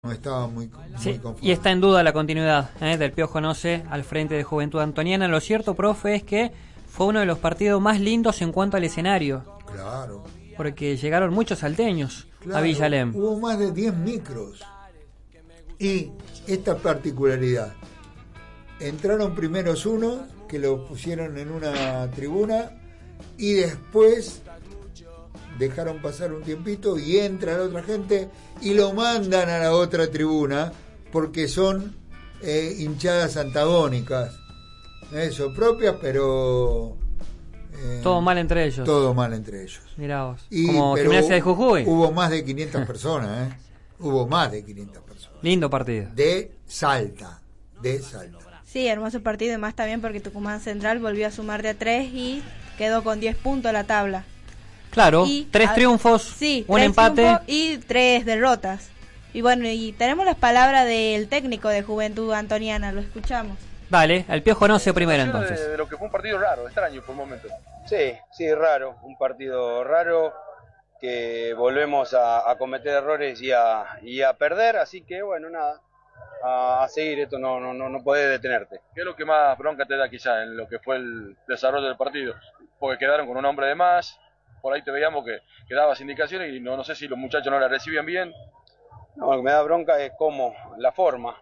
estaba muy Sí, conforme. y está en duda la continuidad del Piojo Noce al frente de Juventud Antoniana. Lo cierto, profe, es que fue uno de los partidos más lindos en cuanto al escenario, Claro, porque llegaron muchos salteños a Villa Alem. hubo más de 10 micros. Y esta particularidad, entraron primeros unos que lo pusieron en una tribuna y después dejaron pasar un tiempito y entra la otra gente y lo mandan a la otra tribuna porque son hinchadas antagónicas, son propias, pero Todo mal entre ellos. todo mal entre ellos. Mirá vos. Y, Como pero Gimnasia de Jujuy. hubo más de 500 personas, hubo más de 500 personas. Lindo partido. De Salta. Sí, hermoso partido, y más también porque Tucumán Central volvió a sumar de a 3 y quedó con 10 puntos en la tabla. Claro, Y 3 triunfos, sí, un 3 empate. triunfos y 3 derrotas. Y bueno, y tenemos las palabras del técnico de Juventud Antoniana, lo escuchamos. Dale, el Piojo Noce primero entonces. De lo que fue un partido raro, extraño por momentos. Sí, raro, un partido raro que volvemos a cometer errores y a perder, así que bueno, nada, a seguir, esto no puede detenerte. ¿Qué es lo que más bronca te da quizá en lo que fue el desarrollo del partido? Porque quedaron con un hombre de más, por ahí te veíamos que dabas indicaciones y no sé si los muchachos no la recibían bien. No, lo que me da bronca es cómo, la forma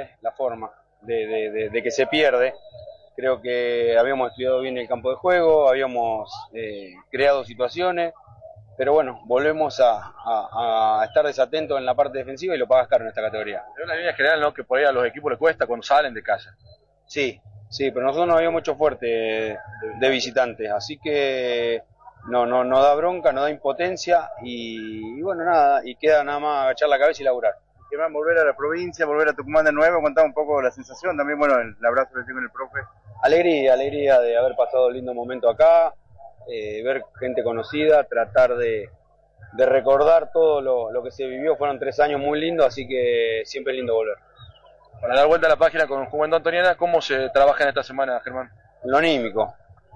de que se pierde. Creo que habíamos estudiado bien el campo de juego, habíamos creado situaciones, pero bueno, volvemos a estar desatentos en la parte defensiva y lo pagas caro en esta categoría. Es una línea general, ¿no?, que por ahí a los equipos les cuesta cuando salen de casa. Sí, pero nosotros no habíamos mucho fuerte de visitantes, así que no da bronca, no da impotencia y bueno, nada, y queda nada más agachar la cabeza y laburar. Que van a volver a la provincia, volver a Tucumán de nuevo, contar un poco la sensación, también bueno, el abrazo que tengo en el profe. Alegría de haber pasado un lindo momento acá, ver gente conocida, tratar de recordar todo lo que se vivió. Fueron 3 años muy lindos, así que siempre es lindo volver. Para dar vuelta a la página con Juventud Antoniana, ¿cómo se trabaja en esta semana, Germán? En lo anímico,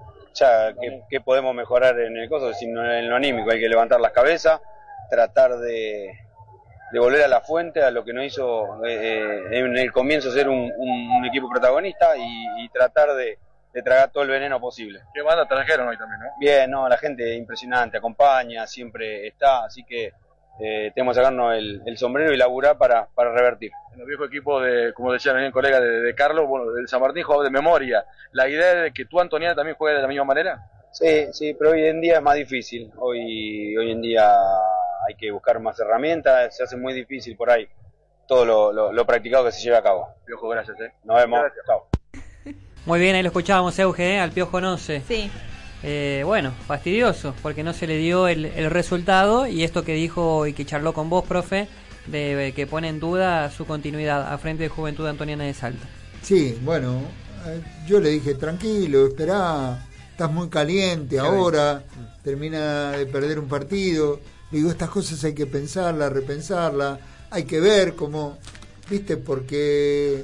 ya que podemos mejorar en el coso, sino en lo anímico, hay que levantar las cabezas, tratar de volver a la fuente, a lo que nos hizo en el comienzo ser un equipo protagonista y tratar de tragar todo el veneno posible. ¿Qué banda trajeron hoy también, no? Bien, la gente impresionante, acompaña, siempre está, así que tenemos que sacarnos el sombrero y laburar para revertir. En los viejos equipos de, como decía bien colega de Carlos, bueno, del San Martín jugaba de memoria. ¿La idea de que tú, Antoniana, también juegues de la misma manera? Sí, pero hoy en día es más difícil. Hoy en día hay que buscar más herramientas, se hace muy difícil por ahí todo lo practicado que se lleva a cabo. Piojo, gracias. Nos vemos, chao. Muy bien, ahí lo escuchábamos, Euge, al Piojo Noce. Sí. Bueno, fastidioso, porque no se le dio el resultado, y esto que dijo y que charló con vos, profe, de que pone en duda su continuidad a frente de Juventud Antoniana de Salta. Sí, bueno, yo le dije, tranquilo, esperá, estás muy caliente ahora, termina de perder un partido. Le digo, estas cosas hay que pensarlas, repensarlas, hay que ver cómo, ¿viste? Porque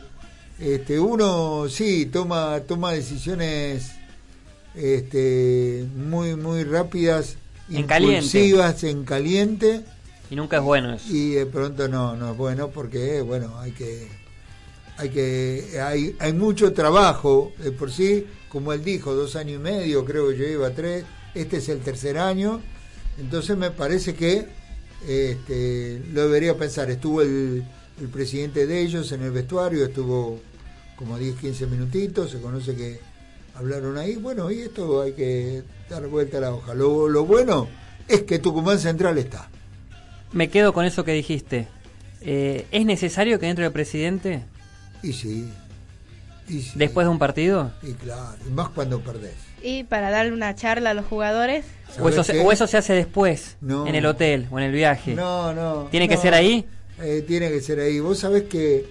uno sí toma decisiones muy rápidas, impulsivas, en caliente, y nunca es bueno eso. y de pronto no es bueno, porque bueno, hay mucho trabajo de por sí, como él dijo, 2 años y medio, creo que yo iba 3, este es el 3er año. Entonces me parece que lo debería pensar. Estuvo el presidente de ellos en el vestuario, estuvo como 10-15 minutitos, se conoce que hablaron ahí. Bueno, y esto hay que dar vuelta a la hoja. Lo bueno es que Tucumán Central está. Me quedo con eso que dijiste. ¿Es necesario que entre el presidente? Y sí. ¿Después de un partido? Y claro, y más cuando perdés. Y para darle una charla a los jugadores. ¿O eso se hace después? No. ¿En el hotel o en el viaje? No. ¿Tiene que ser ahí? Tiene que ser ahí. Vos sabés que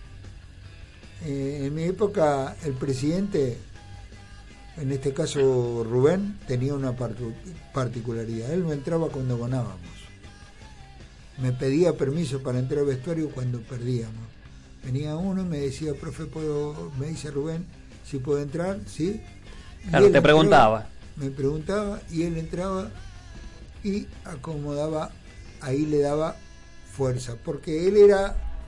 en mi época el presidente, en este caso Rubén, tenía una particularidad. Él no entraba cuando ganábamos. Me pedía permiso para entrar al vestuario cuando perdíamos. Venía uno y me decía, profe, me dice Rubén, si puedo entrar, ¿sí? Claro, te preguntaba. Me preguntaba y él entraba y acomodaba, ahí le daba fuerza, porque él era